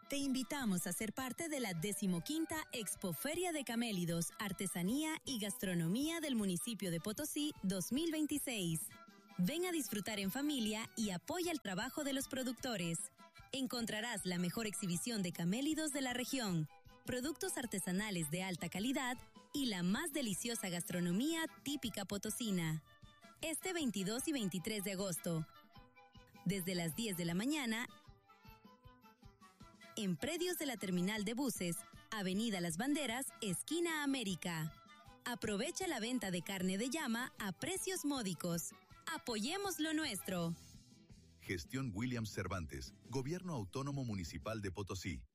Te invitamos a ser parte de la 15ª Expoferia de Camélidos, Artesanía y Gastronomía del municipio de Potosí 2026. Ven a disfrutar en familia y apoya el trabajo de los productores. Encontrarás la mejor exhibición de camélidos de la región, productos artesanales de alta calidad y la más deliciosa gastronomía típica potosina. Este 22 y 23 de agosto, desde las 10 de la mañana, en predios de la terminal de buses, Avenida Las Banderas, esquina América. Aprovecha la venta de carne de llama a precios módicos. Apoyemos lo nuestro. Gestión Williams Cervantes, Gobierno Autónomo Municipal de Potosí.